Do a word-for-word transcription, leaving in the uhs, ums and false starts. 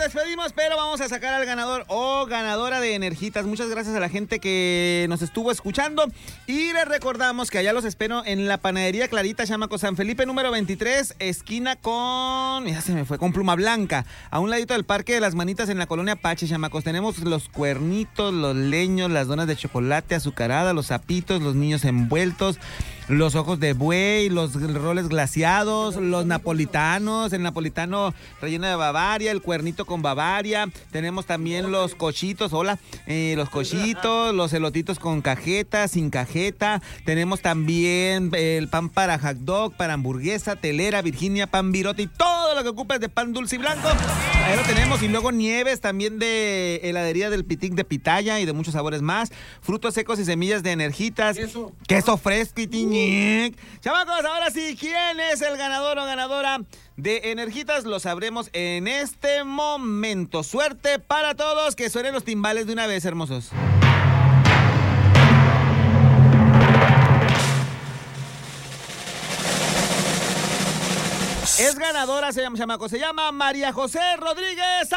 despedimos, pero vamos a sacar al ganador o ganadora de Energitas. Muchas gracias a la gente que nos estuvo escuchando. Y les recordamos que allá los espero en la panadería Clarita, chamacos, San Felipe número veintitrés, esquina con... Mira, se me fue, con Pluma Blanca. A un ladito del Parque de las Manitas en la colonia Pache, chamacos. Tenemos los cuernitos, los leños, las donas de chocolate azucarada, los zapitos, los niños envueltos, los ojos de buey, los roles glaciados, los napolitanos, el napolitano relleno de Bavaria, el cuernito con Bavaria. Tenemos también los cochitos, hola, eh, los cochitos, los elotitos con cajeta, sin cajeta. Tenemos también el pan para hot dog, para hamburguesa, telera, Virginia, pan virote y todo lo que ocupes de pan dulce y blanco. Ahí lo tenemos. Y luego nieves también de heladería del Pitic de Pitaya y de muchos sabores más. Frutos secos y semillas de Energitas. Queso. Queso fresco y tiñic. Chamacos, ahora sí, ¿quién es el ganador o ganadora de Energitas? Lo sabremos en este momento. Suerte para todos, que suenen los timbales de una vez, hermosos. Es ganadora, se llama, chamaco, se llama María José Rodríguez.